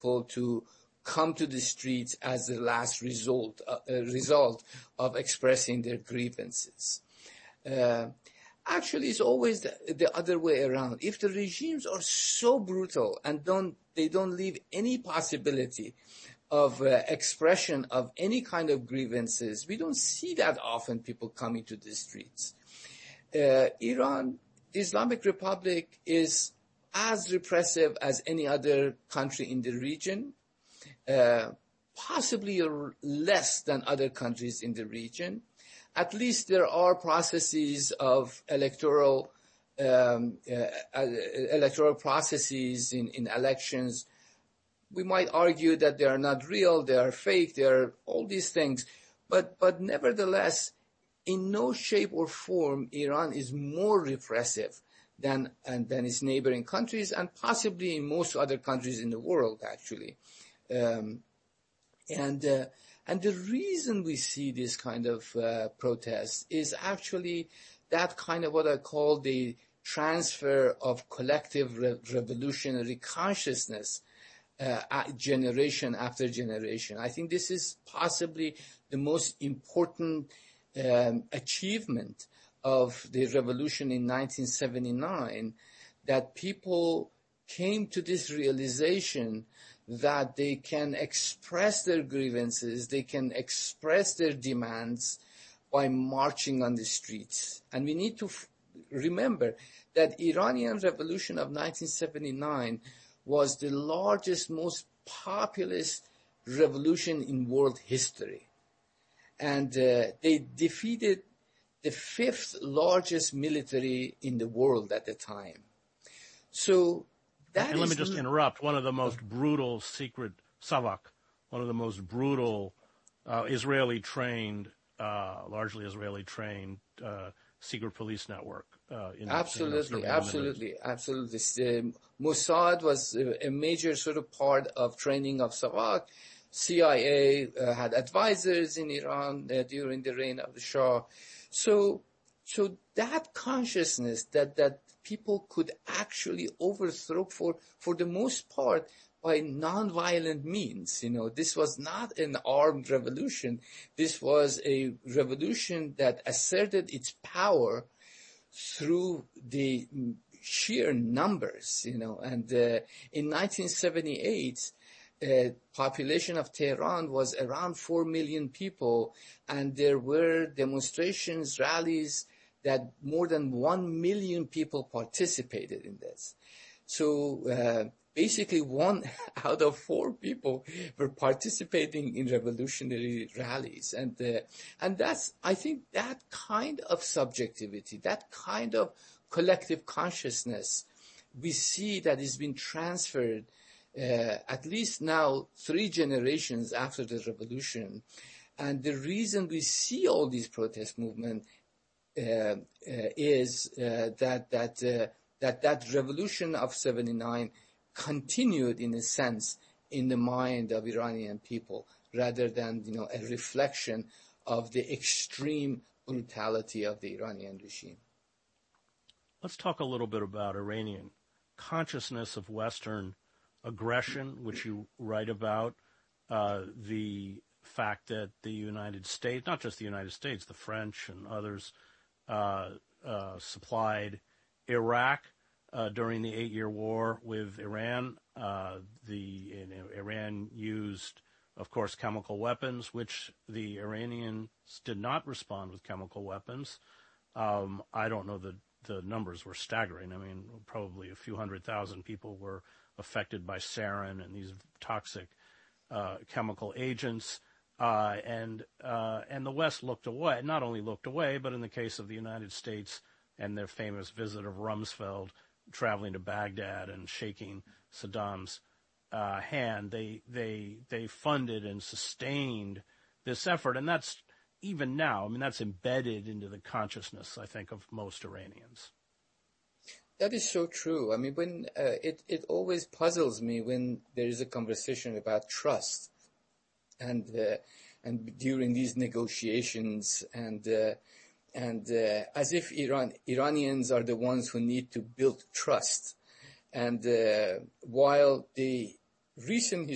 people to come to the streets as the last result of expressing their grievances. Actually, it's always the other way around. If the regimes are so brutal and they don't leave any possibility of expression of any kind of grievances, we don't see that often people coming to the streets. Iran, the Islamic Republic, is as repressive as any other country in the region, possibly less than other countries in the region. At least there are processes of electoral processes in elections. We might argue that they are not real, they are fake, they are all these things. But nevertheless, in no shape or form, Iran is more repressive than its neighboring countries, and possibly in most other countries in the world, actually. And the reason we see this kind of protest is actually that kind of what I call the transfer of collective revolutionary consciousness, generation after generation. I think this is possibly the most important achievement of the revolution in 1979, that people came to this realization that they can express their grievances, they can express their demands by marching on the streets. And we need to remember that Iranian Revolution of 1979 was the largest, most populist revolution in world history. And they defeated the fifth largest military in the world at the time. So and let me just interrupt. One of the most brutal secret Savak, one of the most brutal Israeli-trained, largely Israeli-trained secret police network. Absolutely. Mossad was a major sort of part of training of Savak. CIA had advisors in Iran during the reign of the Shah. So that consciousness that people could actually overthrow for the most part by non-violent means. This was not an armed revolution. This was a revolution that asserted its power through the sheer numbers, And in 1978, population of Tehran was around 4 million people, and there were demonstrations, rallies, that more than 1 million people participated in this. So basically 1 out of 4 people were participating in revolutionary rallies. And that's, I think, that kind of subjectivity, that kind of collective consciousness, we see that has been transferred at least now 3 generations after the revolution. And the reason we see all these protest movements is that revolution of 79 continued in a sense in the mind of Iranian people, rather than a reflection of the extreme brutality of the Iranian regime. Let's talk a little bit about Iranian consciousness of Western aggression, which you write about, the fact that the United States, not just the United States, the French and others, supplied Iraq during the 8-year war with Iran. Iran used, of course, chemical weapons, which the Iranians did not respond with chemical weapons. I don't know, the numbers were staggering. I mean, probably a few 100,000 people were affected by sarin and these toxic chemical agents. And the West looked away, not only looked away, but in the case of the United States and their famous visit of Rumsfeld traveling to Baghdad and shaking Saddam's hand, they funded and sustained this effort. And that's, even now, I mean, that's embedded into the consciousness, I think, of most Iranians. That is so true. I mean, when it always puzzles me when there is a conversation about trust, and during these negotiations, and as if Iranians are the ones who need to build trust, and while the recent